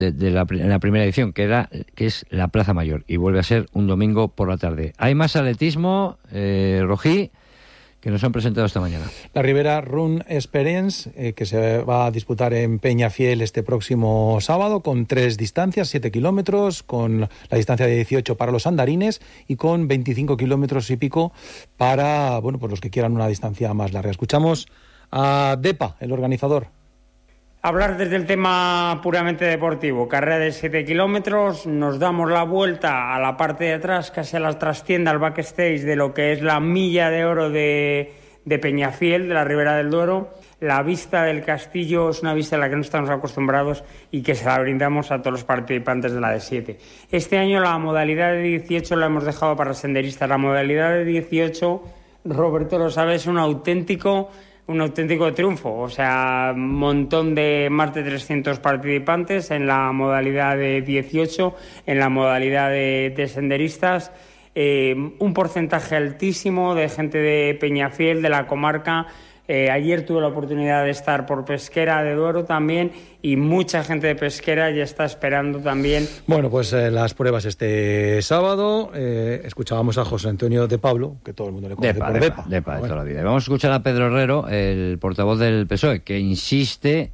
en la primera edición, que es la Plaza Mayor, y vuelve a ser un domingo por la tarde. Hay más atletismo, Rojí, que nos han presentado esta mañana. La Ribera Run Experience, que se va a disputar en Peñafiel este próximo sábado, con 3 distancias, 7 kilómetros, con la distancia de 18 para los andarines y con 25 kilómetros y pico para, bueno, pues los que quieran una distancia más larga. Escuchamos a Depa, el organizador. Hablar desde el tema puramente deportivo, carrera de 7 kilómetros, nos damos la vuelta a la parte de atrás, casi a la trastienda, al backstage de lo que es la milla de oro de Peñafiel, de la Ribera del Duero. La vista del castillo es una vista a la que no estamos acostumbrados y que se la brindamos a todos los participantes de la de 7. Este año la modalidad de 18 la hemos dejado para senderistas. La modalidad de 18, Roberto lo sabe, es un auténtico triunfo, o sea, un montón de más de 300 participantes en la modalidad de 18, en la modalidad de senderistas, un porcentaje altísimo de gente de Peñafiel, de la comarca. Ayer tuve la oportunidad de estar por Pesquera de Duero también, y mucha gente de Pesquera ya está esperando también. Bueno, pues las pruebas este sábado. Escuchábamos a José Antonio de Pablo, que todo el mundo le conoce por Depa. Depa de toda la vida. Vamos a escuchar a Pedro Herrero, el portavoz del PSOE, que insiste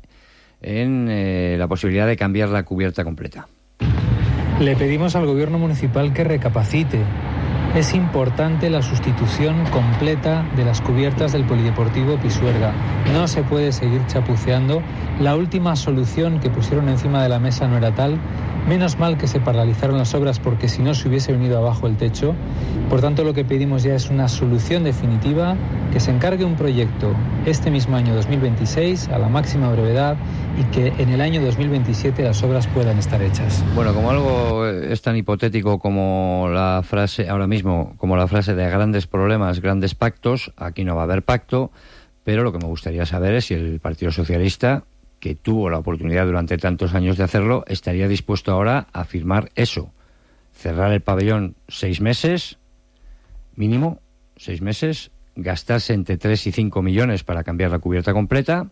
en la posibilidad de cambiar la cubierta completa. Le pedimos al gobierno municipal que recapacite. Es importante la sustitución completa de las cubiertas del Polideportivo Pisuerga. No se puede seguir chapuceando. La última solución que pusieron encima de la mesa no era tal. Menos mal que se paralizaron las obras, porque si no se hubiese venido abajo el techo. Por tanto, lo que pedimos ya es una solución definitiva, que se encargue un proyecto este mismo año 2026 a la máxima brevedad, y que en el año 2027 las obras puedan estar hechas. Bueno, como algo es tan hipotético como la frase ahora mismo, como la frase de grandes problemas, grandes pactos, aquí no va a haber pacto, pero lo que me gustaría saber es si el Partido Socialista, que tuvo la oportunidad durante tantos años de hacerlo, estaría dispuesto ahora a firmar eso. Cerrar el pabellón 6 meses, mínimo 6 meses, gastarse entre 3 y 5 millones para cambiar la cubierta completa,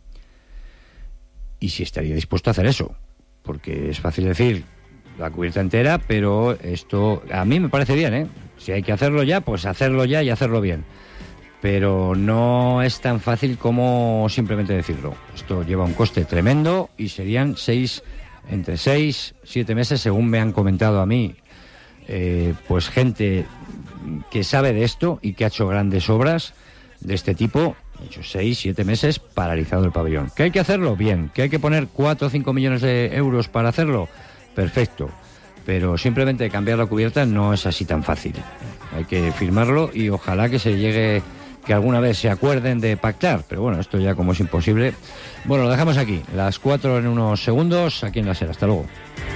y si estaría dispuesto a hacer eso, porque es fácil decir la cubierta entera, pero esto a mí me parece bien, ¿eh? Si hay que hacerlo ya, pues hacerlo ya y hacerlo bien. Pero no es tan fácil como simplemente decirlo. Esto lleva un coste tremendo y serían entre 6 y 7 meses, según me han comentado a mí, pues gente que sabe de esto y que ha hecho grandes obras de este tipo. De hecho, 6, 7 meses paralizado el pabellón. ¿Que hay que hacerlo? Bien. ¿Que hay que poner 4 o 5 millones de euros para hacerlo? Perfecto. Pero simplemente cambiar la cubierta no es así tan fácil. Hay que firmarlo y ojalá que se llegue, que alguna vez se acuerden de pactar. Pero bueno, esto ya como es imposible. Bueno, lo dejamos aquí. Las 4 en unos segundos, aquí en La SER. Hasta luego.